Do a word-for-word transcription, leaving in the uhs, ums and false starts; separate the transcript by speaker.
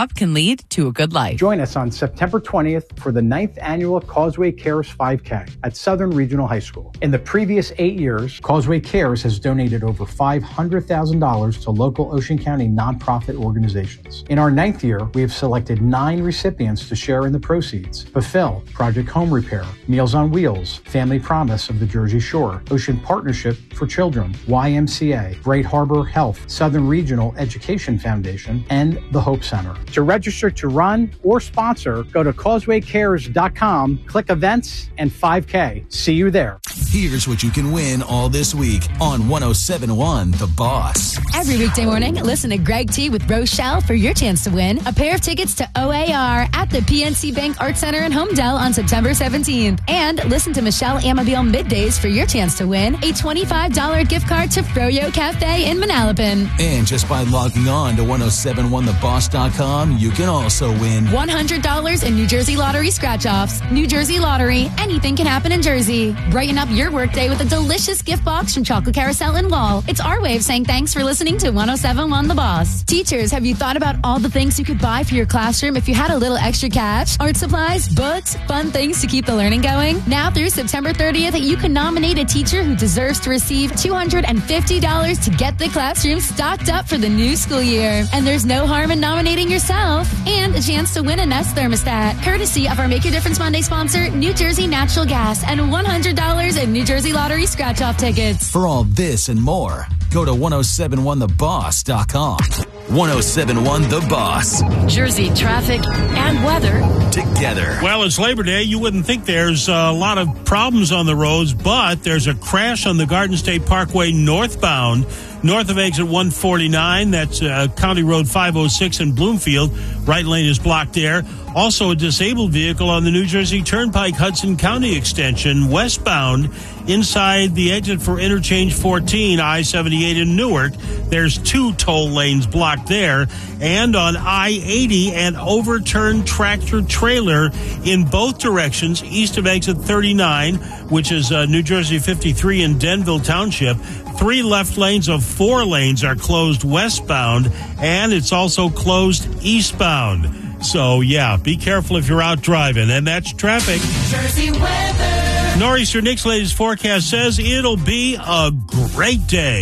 Speaker 1: job can lead to a good life.
Speaker 2: Join us on September twentieth for the ninth annual Causeway Cares five K at Southern Regional High School. In the previous eight years, Causeway Cares has donated over five hundred thousand dollars to local Ocean County nonprofit organizations. In our ninth year, we have selected nine recipients to share in the proceeds: Fulfill, Project Home Repair, Meals on Wheels, Family Promise of the Jersey Shore, Ocean Partnership for Children, Y M C A, Great Harbor Health, Southern Regional Education Foundation, and the Hope Center. To register to run or sponsor, go to causeway cares dot com, click events and five K. See you there.
Speaker 3: Here's what you can win all this week on one oh seven point one The Boss.
Speaker 4: Every weekday morning, listen to Greg T with Rochelle for your chance to win a pair of tickets to O A R at the P N C Bank Art Center in Homedale on September seventeenth. And listen to Michelle Amabile Middays for your chance to win a twenty-five dollars gift card to Froyo Cafe in Manalapan.
Speaker 3: And just by logging on to one oh seven one the boss dot com, you can also win
Speaker 4: one hundred dollars in New Jersey Lottery scratch-offs. New Jersey Lottery, anything can happen in Jersey. Brighten up your workday with a delicious gift box from Chocolate Carousel and Wall. It's our way of saying thanks for listening to one oh seven point one The Boss. Teachers, have you thought about all the things you could buy for your classroom if you had a little extra cash? Art supplies, books, fun things to keep the learning going? Now through September thirtieth, you can nominate a teacher who deserves to receive two hundred fifty dollars to get the classroom stocked up for the new school year. And there's no harm in nominating yourself. And a chance to win a Nest thermostat, courtesy of our Make Your Difference Monday sponsor, New Jersey Natural Gas, and one hundred dollars in New Jersey Lottery scratch-off tickets.
Speaker 3: For all this and more, go to one oh seven one the boss dot com. one oh seven point one The Boss.
Speaker 5: Jersey traffic and weather
Speaker 3: together.
Speaker 6: Well, it's Labor Day. You wouldn't think there's a lot of problems on the roads, but there's a crash on the Garden State Parkway northbound, north of exit one forty-nine. That's uh, County Road five oh six in Bloomfield. Right lane is blocked there. Also, a disabled vehicle on the New Jersey Turnpike Hudson County extension westbound inside the exit for interchange fourteen, I seventy-eight in Newark. There's two toll lanes blocked there. And on I eighty, an overturned tractor trailer in both directions east of exit thirty-nine, which is uh, New Jersey fifty-three in Denville Township. Three left lanes of four lanes are closed westbound, and it's also closed eastbound. So, yeah, be careful if you're out driving. And that's traffic.
Speaker 5: Jersey weather.
Speaker 6: Nor'easter Nick's latest forecast says it'll be a great day.